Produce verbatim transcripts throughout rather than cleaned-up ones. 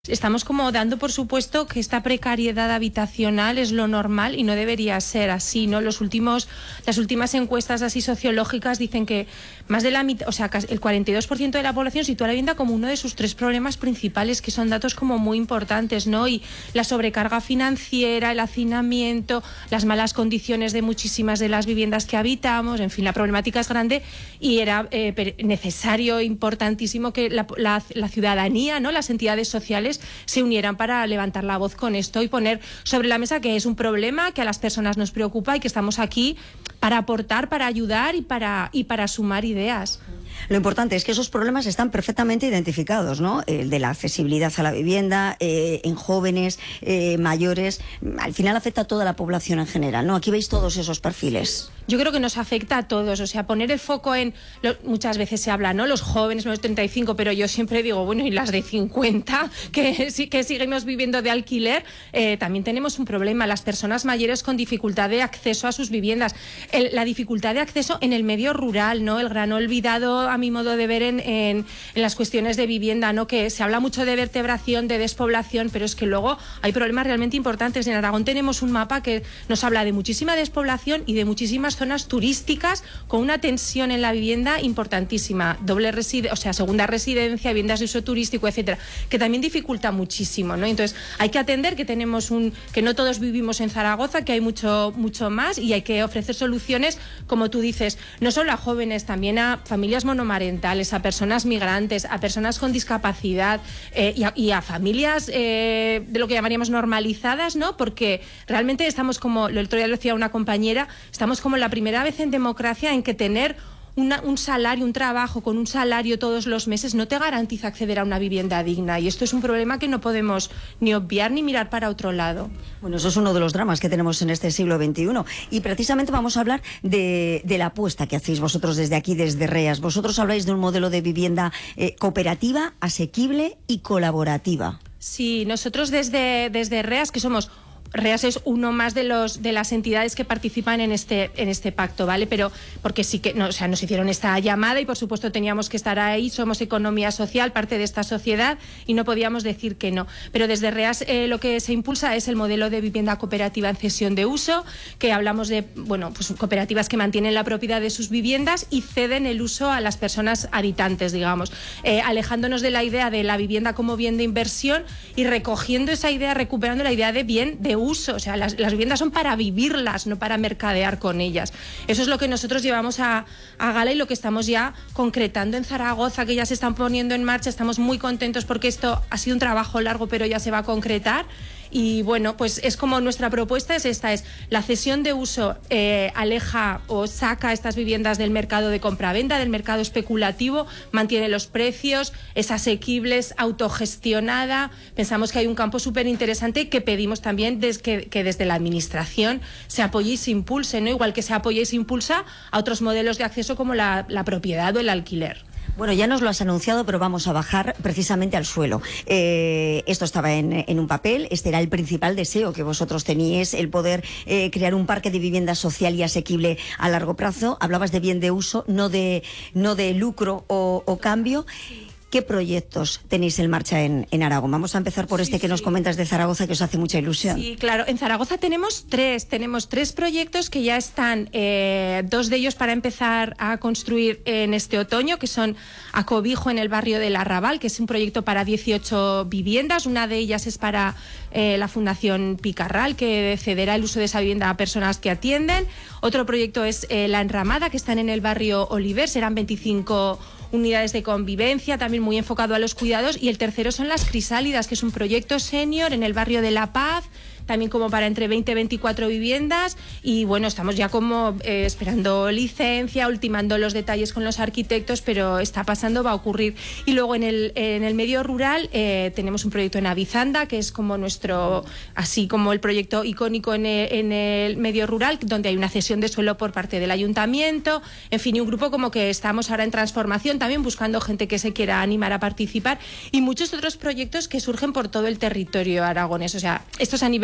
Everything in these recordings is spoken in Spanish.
Estamos como dando por supuesto que esta precariedad habitacional es lo normal y no debería ser así, ¿no? Los últimos, las últimas encuestas así sociológicas dicen que más de la mitad, o sea, el cuarenta y dos por ciento de la población sitúa la vivienda como uno de sus tres problemas principales, que son datos como muy importantes, ¿no? Y la sobrecarga financiera, el hacinamiento, las malas condiciones de muchísimas de las viviendas que habitamos, en fin, la problemática es grande y era eh, necesario, importantísimo que la, la, la ciudadanía, ¿no? Las entidades sociales se unieran para levantar la voz con esto y poner sobre la mesa que es un problema, que a las personas nos preocupa y que estamos aquí para aportar, para ayudar y para, y para sumar ideas. Lo importante es que esos problemas están perfectamente identificados, ¿no? El de la accesibilidad a la vivienda, eh, en jóvenes, eh, mayores, al final afecta a toda la población en general, ¿no? Aquí veis todos esos perfiles. Yo creo que nos afecta a todos, o sea, poner el foco en, lo, muchas veces se habla, ¿no? Los jóvenes, los treinta y cinco, pero yo siempre digo, bueno, y las de cincuenta, que, que seguimos viviendo de alquiler, eh, también tenemos un problema, las personas mayores con dificultad de acceso a sus viviendas, el, la dificultad de acceso en el medio rural, ¿no? El gran olvidado, a mi modo de ver, en, en, en las cuestiones de vivienda, ¿no? Que se habla mucho de vertebración, de despoblación, pero es que luego hay problemas realmente importantes. En Aragón tenemos un mapa que nos habla de muchísima despoblación y de muchísimas zonas turísticas con una tensión en la vivienda importantísima, doble reside, o sea, segunda residencia, viviendas de uso turístico, etcétera, que también dificulta muchísimo, ¿no? Entonces, hay que atender que tenemos un, que no todos vivimos en Zaragoza, que hay mucho, mucho más y hay que ofrecer soluciones, como tú dices, no solo a jóvenes, también a familias monomarentales, a personas migrantes, a personas con discapacidad eh, y, a, y a familias eh, de lo que llamaríamos normalizadas, ¿no? Porque realmente estamos como, el otro día lo decía una compañera, estamos como la primera vez en democracia en que tener una, un salario, un trabajo con un salario todos los meses no te garantiza acceder a una vivienda digna, y esto es un problema que no podemos ni obviar ni mirar para otro lado. Bueno, eso es uno de los dramas que tenemos en este siglo veintiuno y precisamente vamos a hablar de, de la apuesta que hacéis vosotros desde aquí, desde REAS. Vosotros habláis de un modelo de vivienda eh, cooperativa, asequible y colaborativa. Sí, nosotros desde, desde REAS, que somos... REAS es uno más de los de las entidades que participan en este en este pacto, ¿vale? Pero porque sí que no, o sea, nos hicieron esta llamada y por supuesto teníamos que estar ahí, somos economía social, parte de esta sociedad y no podíamos decir que no. Pero desde REAS eh, lo que se impulsa es el modelo de vivienda cooperativa en cesión de uso, que hablamos de, bueno, pues cooperativas que mantienen la propiedad de sus viviendas y ceden el uso a las personas habitantes, digamos, eh, alejándonos de la idea de la vivienda como bien de inversión y recogiendo esa idea, recuperando la idea de bien de uso, o sea, las, las viviendas son para vivirlas, no para mercadear con ellas. Eso es lo que nosotros llevamos a, a gala y lo que estamos ya concretando en Zaragoza, que ya se están poniendo en marcha. Estamos muy contentos porque esto ha sido un trabajo largo, pero ya se va a concretar. Y bueno, pues es como nuestra propuesta es esta, es la cesión de uso eh, aleja o saca estas viviendas del mercado de compraventa, del mercado especulativo, mantiene los precios, es asequible, es autogestionada. Pensamos que hay un campo súper interesante que pedimos también des que, que desde la administración se apoye y se impulse, ¿no? Igual que se apoya y se impulsa a otros modelos de acceso como la, la propiedad o el alquiler. Bueno, ya nos lo has anunciado, pero vamos a bajar precisamente al suelo. Eh, esto estaba en, en un papel, este era el principal deseo que vosotros teníais, el poder eh, crear un parque de vivienda social y asequible a largo plazo. Hablabas de bien de uso, no de, no de lucro o, o cambio. ¿Qué proyectos tenéis en marcha en, en Aragón? Vamos a empezar por sí, este que sí. nos comentas de Zaragoza, que os hace mucha ilusión. Sí, claro. En Zaragoza tenemos tres, tenemos tres proyectos que ya están, eh, dos de ellos para empezar a construir en este otoño, que son Acobijo en el barrio del Arrabal, que es un proyecto para dieciocho viviendas. Una de ellas es para eh, la Fundación Picarral, que cederá el uso de esa vivienda a personas que atienden. Otro proyecto es eh, La Enramada, que están en el barrio Oliver, serán veinticinco unidades de convivencia, también muy enfocado a los cuidados, y el tercero son Las Crisálidas, que es un proyecto senior en el barrio de La Paz, también como para entre veinte y veinticuatro viviendas, y bueno, estamos ya como eh, esperando licencia, ultimando los detalles con los arquitectos, pero está pasando, va a ocurrir. Y luego en el, en el medio rural eh, tenemos un proyecto en Avizanda, que es como nuestro, así como el proyecto icónico en el, en el medio rural, donde hay una cesión de suelo por parte del ayuntamiento, en fin, y un grupo como que estamos ahora en transformación, también buscando gente que se quiera animar a participar, y muchos otros proyectos que surgen por todo el territorio aragonés. O sea, estos a nivel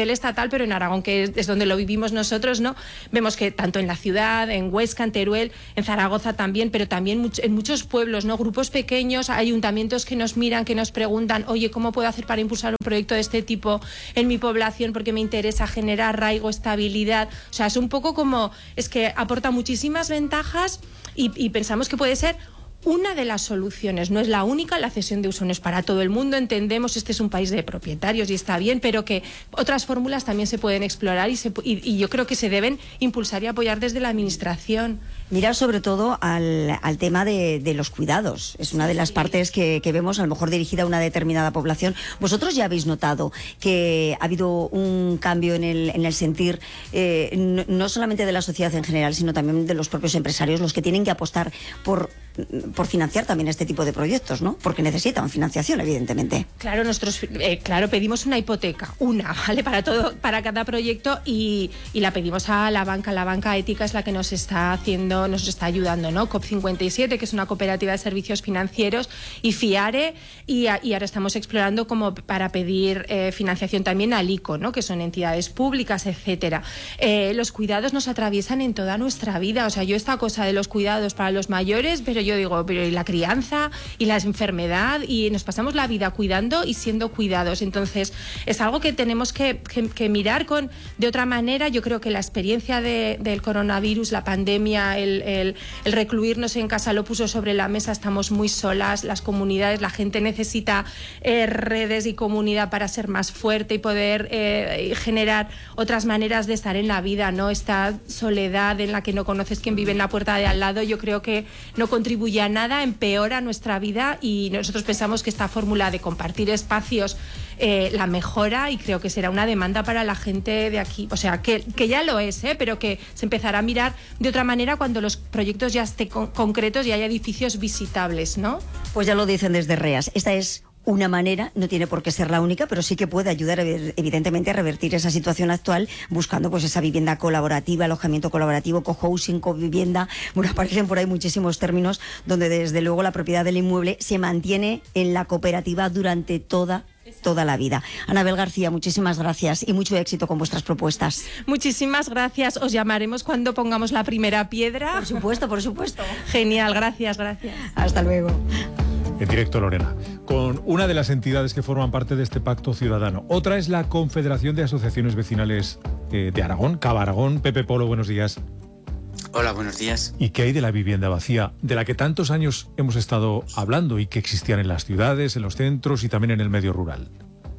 nivel estatal, pero en Aragón, que es, es donde lo vivimos nosotros, ¿no? Vemos que tanto en la ciudad, en Huesca, en Teruel, en Zaragoza también, pero también much- en muchos pueblos, ¿no? Grupos pequeños, ayuntamientos que nos miran, que nos preguntan, oye, ¿cómo puedo hacer para impulsar un proyecto de este tipo en mi población? Porque me interesa generar arraigo, estabilidad. O sea, es un poco como, es que aporta muchísimas ventajas y, y pensamos que puede ser una de las soluciones, no es la única. La cesión de uso no es para todo el mundo, entendemos, este es un país de propietarios y está bien, pero que otras fórmulas también se pueden explorar y, se, y, y yo creo que se deben impulsar y apoyar desde la administración. Mirar sobre todo al, al tema de, de los cuidados. Es una de las partes que, que vemos, a lo mejor dirigida a una determinada población. Vosotros ya habéis notado que ha habido un cambio en el, en el sentir, eh, no, no solamente de la sociedad en general, sino también de los propios empresarios, los que tienen que apostar por, por financiar también este tipo de proyectos, ¿no? Porque necesitan financiación, evidentemente. Claro, nosotros, eh, claro, pedimos una hipoteca, una, ¿vale? Para todo, para cada proyecto y, y la pedimos a la banca. La banca ética es la que nos está haciendo, nos está ayudando, ¿no? COP cincuenta y siete, que es una cooperativa de servicios financieros, y FIARE, y, y ahora estamos explorando como para pedir eh, financiación también al ICO, ¿no? Que son entidades públicas, etcétera. Eh, los cuidados nos atraviesan en toda nuestra vida. O sea, yo esta cosa de los cuidados para los mayores, pero yo digo, pero y la crianza y la enfermedad, y nos pasamos la vida cuidando y siendo cuidados. Entonces, es algo que tenemos que, que, que mirar con de otra manera. Yo creo que la experiencia de, del coronavirus, la pandemia, el El, el, el recluirnos en casa lo puso sobre la mesa. Estamos muy solas, las comunidades, la gente necesita eh, redes y comunidad para ser más fuerte y poder eh, generar otras maneras de estar en la vida, ¿no? Esta soledad en la que no conoces quién vive en la puerta de al lado, yo creo que no contribuye a nada, empeora nuestra vida, y nosotros pensamos que esta fórmula de compartir espacios eh, la mejora, y creo que será una demanda para la gente de aquí. O sea, que, que ya lo es, ¿eh? Pero que se empezará a mirar de otra manera cuando los proyectos ya estén con, concretos y haya edificios visitables, ¿no? Pues ya lo dicen desde REAS. Esta es una manera, no tiene por qué ser la única, pero sí que puede ayudar evidentemente a revertir esa situación actual, buscando pues esa vivienda colaborativa, alojamiento colaborativo, cohousing, covivienda. Bueno, aparecen por ahí muchísimos términos donde desde luego la propiedad del inmueble se mantiene en la cooperativa durante toda toda la vida. Anabel García, muchísimas gracias y mucho éxito con vuestras propuestas. Muchísimas gracias. Os llamaremos cuando pongamos la primera piedra. Por supuesto, por supuesto. Genial, gracias, gracias. Hasta luego. En directo, Lorena, con una de las entidades que forman parte de este pacto ciudadano. Otra es la Confederación de Asociaciones Vecinales eh, de Aragón, Cava Aragón. Pepe Polo, buenos días. Hola, buenos días. ¿Y qué hay de la vivienda vacía, de la que tantos años hemos estado hablando y que existían en las ciudades, en los centros y también en el medio rural?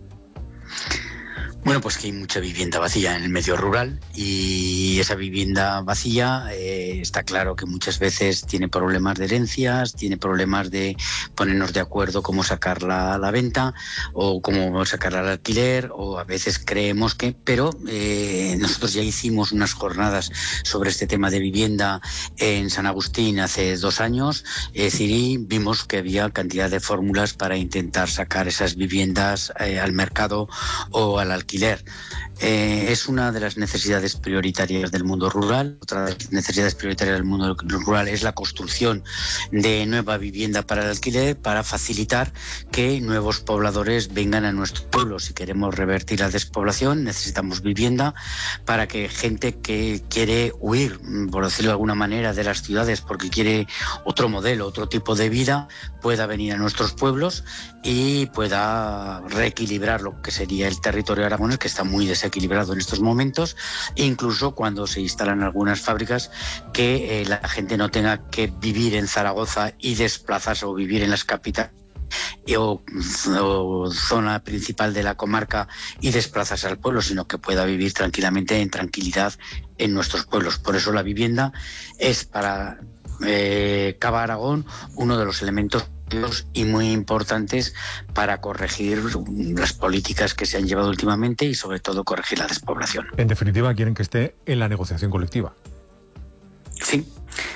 Bueno, pues que hay mucha vivienda vacía en el medio rural, y esa vivienda vacía eh, está claro que muchas veces tiene problemas de herencias, tiene problemas de ponernos de acuerdo cómo sacarla a la venta o cómo sacarla al alquiler, o a veces creemos que... Pero eh, nosotros ya hicimos unas jornadas sobre este tema de vivienda en San Agustín hace dos años, es decir, y vimos que había cantidad de fórmulas para intentar sacar esas viviendas eh, al mercado o al alquiler. Eh, es una de las necesidades prioritarias del mundo rural. Otra de las necesidades prioritarias del mundo rural es la construcción de nueva vivienda para el alquiler, para facilitar que nuevos pobladores vengan a nuestro pueblo. Si queremos revertir la despoblación, necesitamos vivienda para que gente que quiere huir, por decirlo de alguna manera, de las ciudades porque quiere otro modelo, otro tipo de vida, pueda venir a nuestros pueblos y pueda reequilibrar lo que sería el territorio aragonés, que está muy desequilibrado en estos momentos, e incluso cuando se instalan algunas fábricas, que eh, la gente no tenga que vivir en Zaragoza y desplazarse o vivir en las capitales O, o zona principal de la comarca y desplazarse al pueblo, sino que pueda vivir tranquilamente, en tranquilidad, en nuestros pueblos. Por eso la vivienda es para eh, Cava Aragón uno de los elementos y muy importantes para corregir las políticas que se han llevado últimamente y sobre todo corregir la despoblación. En definitiva, quieren que esté en la negociación colectiva. Sí,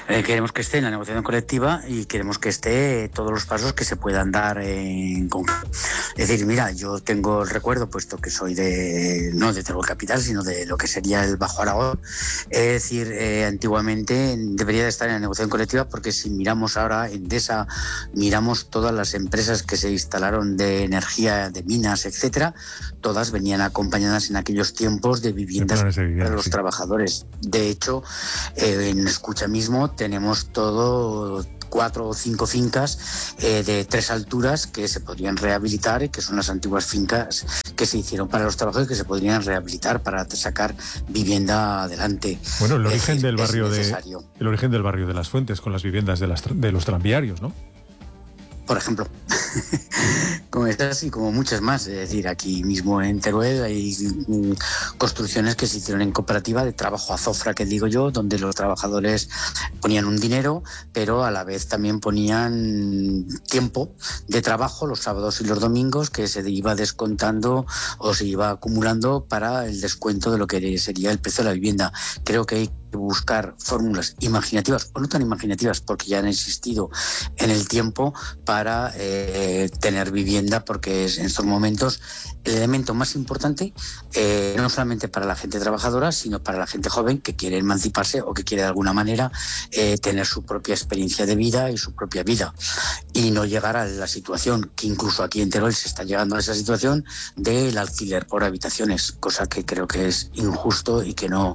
Eh, queremos que esté en la negociación colectiva y queremos que esté todos los pasos que se puedan dar en concreto. Es decir, mira, yo tengo el recuerdo, puesto que soy de, no de Teruel capital, sino de lo que sería el Bajo Aragón. Es decir, eh, antiguamente debería de estar en la negociación colectiva, porque si miramos ahora Endesa, miramos todas las empresas que se instalaron de energía, de minas, etcétera, todas venían acompañadas en aquellos tiempos de viviendas de vivienda, para los sí. trabajadores. De hecho, eh, en Escucha mismo tenemos todo cuatro o cinco fincas eh, de tres alturas que se podrían rehabilitar, que son las antiguas fincas que se hicieron para los trabajadores, que se podrían rehabilitar para sacar vivienda adelante. Bueno, el origen es, del barrio de el origen del barrio de Las Fuentes con las viviendas de, las, de los tranviarios, ¿no? Por ejemplo, como estas y como muchas más. Es decir, aquí mismo en Teruel hay construcciones que se hicieron en cooperativa de trabajo azofra, que digo yo, donde los trabajadores ponían un dinero, pero a la vez también ponían tiempo de trabajo los sábados y los domingos, que se iba descontando o se iba acumulando para el descuento de lo que sería el precio de la vivienda. Creo que hay que buscar fórmulas imaginativas, o no tan imaginativas, porque ya han existido en el tiempo, para eh, tener vivienda, porque es en estos momentos el elemento más importante, eh, no solamente para la gente trabajadora, sino para la gente joven que quiere emanciparse o que quiere de alguna manera eh, tener su propia experiencia de vida y su propia vida, y no llegar a la situación que incluso aquí en Teruel se está llegando a esa situación del alquiler por habitaciones, cosa que creo que es injusto y que no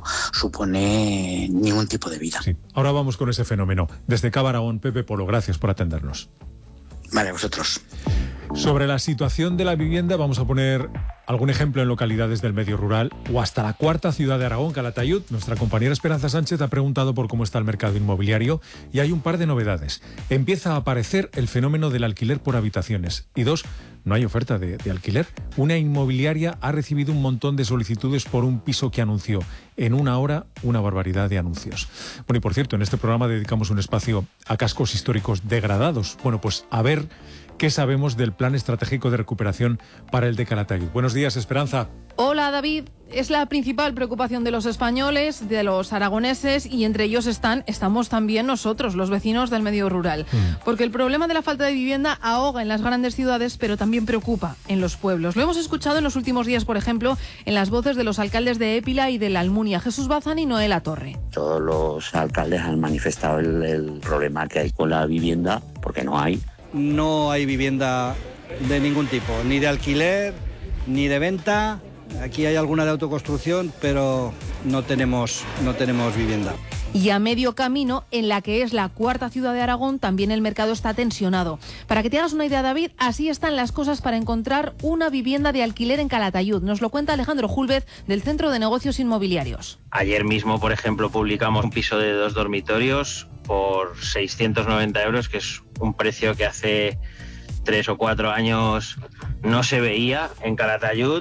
supone ningún tipo de vida. Sí. Ahora vamos con ese fenómeno. Desde Cava Aragón, Pepe Polo, gracias por atendernos. Vale, vosotros. Sobre la situación de la vivienda vamos a poner algún ejemplo en localidades del medio rural o hasta la cuarta ciudad de Aragón, Calatayud. Nuestra compañera Esperanza Sánchez ha preguntado por cómo está el mercado inmobiliario y hay un par de novedades. Empieza a aparecer el fenómeno del alquiler por habitaciones y dos, no hay oferta de, de alquiler. Una inmobiliaria ha recibido un montón de solicitudes por un piso que anunció en una hora una barbaridad de anuncios. Bueno, y por cierto, en este programa dedicamos un espacio a cascos históricos degradados. Bueno, pues a ver qué sabemos del plan estratégico de recuperación para el de Calatayud. Buenos días, Esperanza. Hola, David. Es la principal preocupación de los españoles, de los aragoneses, y entre ellos están, estamos también nosotros, los vecinos del medio rural. Mm. Porque el problema de la falta de vivienda ahoga en las grandes ciudades, pero también preocupa en los pueblos. Lo hemos escuchado en los últimos días, por ejemplo, en las voces de los alcaldes de Épila y de la Almunia, Jesús Bazán y Noela Torre. Todos los alcaldes han manifestado el, el problema que hay con la vivienda, porque no hay. No hay vivienda de ningún tipo, ni de alquiler, ni de venta. Aquí hay alguna de autoconstrucción, pero no tenemos, no tenemos vivienda. Y a medio camino, en la que es la cuarta ciudad de Aragón, también el mercado está tensionado. Para que te hagas una idea, David, así están las cosas para encontrar una vivienda de alquiler en Calatayud. Nos lo cuenta Alejandro Júlvez, del Centro de Negocios Inmobiliarios. Ayer mismo, por ejemplo, publicamos un piso de dos dormitorios por seiscientos noventa euros, que es un precio que hace tres o cuatro años no se veía en Calatayud,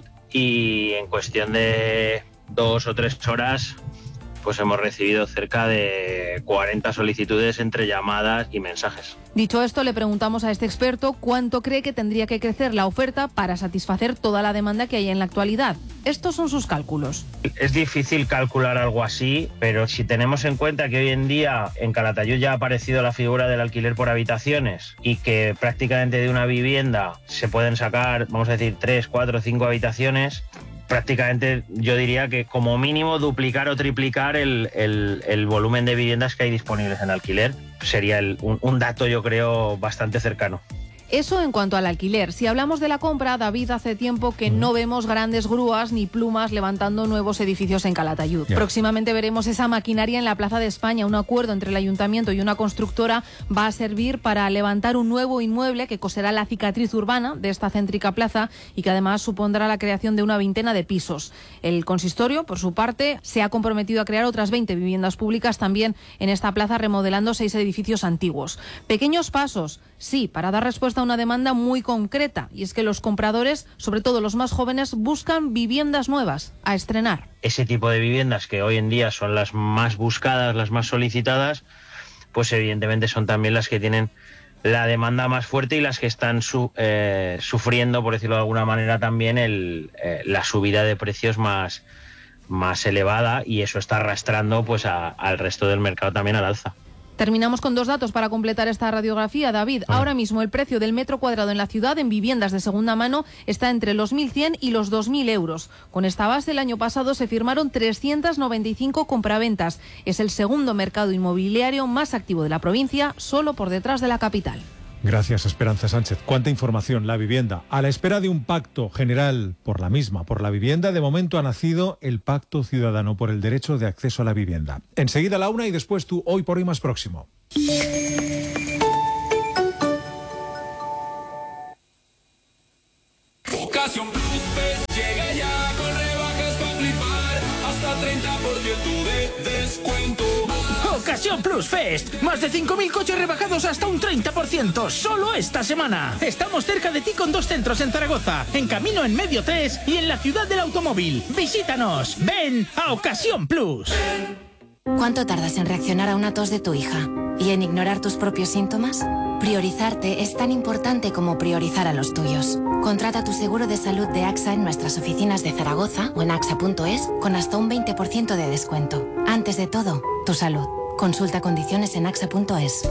y en cuestión de dos o tres horas pues hemos recibido cerca de cuarenta solicitudes entre llamadas y mensajes. Dicho esto, le preguntamos a este experto cuánto cree que tendría que crecer la oferta para satisfacer toda la demanda que hay en la actualidad. Estos son sus cálculos. Es difícil calcular algo así, pero si tenemos en cuenta que hoy en día en Calatayud ya ha aparecido la figura del alquiler por habitaciones y que prácticamente de una vivienda se pueden sacar, vamos a decir, tres, cuatro, cinco habitaciones, prácticamente yo diría que como mínimo duplicar o triplicar el, el, el volumen de viviendas que hay disponibles en alquiler. Sería el, un, un dato, yo creo, bastante cercano. Eso en cuanto al alquiler. Si hablamos de la compra, David, hace tiempo que no vemos grandes grúas ni plumas levantando nuevos edificios en Calatayud. Yeah. Próximamente veremos esa maquinaria en la Plaza de España. Un acuerdo entre el ayuntamiento y una constructora va a servir para levantar un nuevo inmueble que coserá la cicatriz urbana de esta céntrica plaza y que además supondrá la creación de una veintena de pisos. El consistorio, por su parte, se ha comprometido a crear otras veinte viviendas públicas también en esta plaza, remodelando seis edificios antiguos. Pequeños pasos, sí, para dar respuesta a una demanda muy concreta, y es que los compradores, sobre todo los más jóvenes, buscan viviendas nuevas a estrenar. Ese tipo de viviendas que hoy en día son las más buscadas, las más solicitadas, pues evidentemente son también las que tienen la demanda más fuerte y las que están su, eh, sufriendo, por decirlo de alguna manera, también el, eh, la subida de precios más, más elevada, y eso está arrastrando pues a, al resto del mercado también al alza. Terminamos con dos datos para completar esta radiografía, David. Ahora mismo el precio del metro cuadrado en la ciudad en viviendas de segunda mano está entre los mil cien y los dos mil euros. Con esta base, el año pasado se firmaron trescientas noventa y cinco compraventas. Es el segundo mercado inmobiliario más activo de la provincia, solo por detrás de la capital. Gracias, Esperanza Sánchez. Cuánta información. La vivienda. A la espera de un pacto general por la misma, por la vivienda, de momento ha nacido el Pacto Ciudadano por el Derecho de Acceso a la Vivienda. Enseguida la una y después tú, Hoy por Hoy Más Próximo. Ocasión Plus Fest llega ya con rebajas para flipar, hasta treinta por ciento de descuento. Ocasión Plus Fest, más de cinco mil coches rebajados hasta un treinta por ciento, solo esta semana. Estamos cerca de ti con dos centros en Zaragoza, en Camino en Medio tres y en la Ciudad del Automóvil. Visítanos, ven a Ocasión Plus. ¿Cuánto tardas en reaccionar a una tos de tu hija y en ignorar tus propios síntomas? Priorizarte es tan importante como priorizar a los tuyos. Contrata tu seguro de salud de AXA en nuestras oficinas de Zaragoza o en axa punto es con hasta un veinte por ciento de descuento. Antes de todo, tu salud. Consulta condiciones en axa punto es.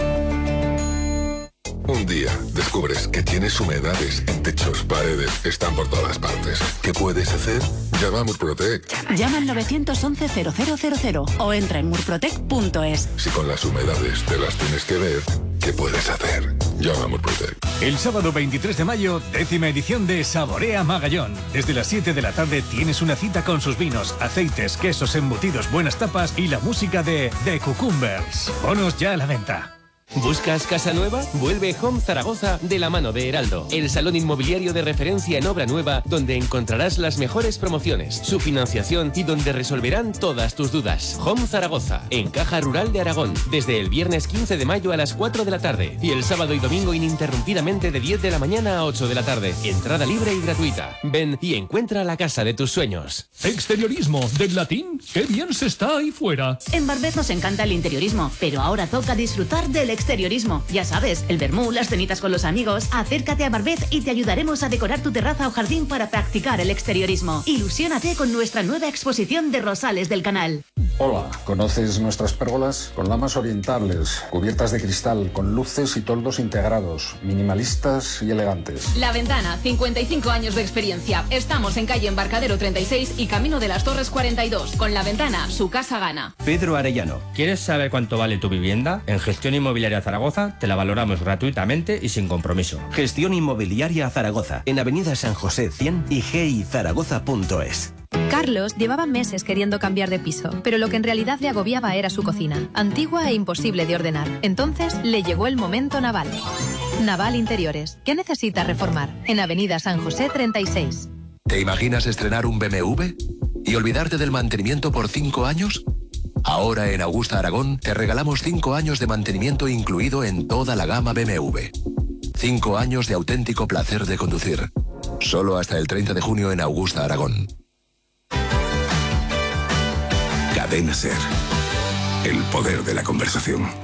Un día descubres que tienes humedades en techos, paredes, están por todas partes. ¿Qué puedes hacer? Llama a Murprotec. Llama al nueve once cero cero cero cero o entra en murprotec punto es. Si con las humedades te las tienes que ver, ¿qué puedes hacer? Llama a Murprotec. El sábado veintitrés de mayo, décima edición de Saborea Magallón. Desde las siete de la tarde tienes una cita con sus vinos, aceites, quesos, embutidos, buenas tapas y la música de The Cucumbers. Bonos ya a la venta. ¿Buscas casa nueva? Vuelve Home Zaragoza de la mano de Heraldo, el salón inmobiliario de referencia en obra nueva donde encontrarás las mejores promociones, su financiación y donde resolverán todas tus dudas. Home Zaragoza, en Caja Rural de Aragón, desde el viernes quince de mayo a las cuatro de la tarde y el sábado y domingo ininterrumpidamente de diez de la mañana a ocho de la tarde. Entrada libre y gratuita. Ven y encuentra la casa de tus sueños. Exteriorismo, del latín, qué bien se está ahí fuera. En Barbez nos encanta el interiorismo, pero ahora toca disfrutar del exteriorismo. Ya sabes, el vermú, las cenitas con los amigos. Acércate a Barbez y te ayudaremos a decorar tu terraza o jardín para practicar el exteriorismo. Ilusiónate con nuestra nueva exposición de rosales del canal. Hola, ¿conoces nuestras pérgolas? Con lamas orientales, cubiertas de cristal, con luces y toldos integrados, minimalistas y elegantes. La Ventana, cincuenta y cinco años de experiencia. Estamos en calle Embarcadero treinta y seis y Camino de las Torres cuarenta y dos. Con La Ventana, su casa gana. Pedro Arellano, ¿quieres saber cuánto vale tu vivienda? En Gestión Inmobiliaria Zaragoza te la valoramos gratuitamente y sin compromiso. Gestión Inmobiliaria Zaragoza, en Avenida San José cien y g i zaragoza punto es. Carlos llevaba meses queriendo cambiar de piso, pero lo que en realidad le agobiaba era su cocina, antigua e imposible de ordenar. Entonces le llegó el momento Naval. Naval Interiores. ¿Qué necesita reformar? En Avenida San José treinta y seis. ¿Te imaginas estrenar un B M W y olvidarte del mantenimiento por cinco años? Ahora en Augusta Aragón te regalamos cinco años de mantenimiento incluido en toda la gama B M W. cinco años de auténtico placer de conducir. Solo hasta el treinta de junio en Augusta Aragón. Cadena SER. El poder de la conversación.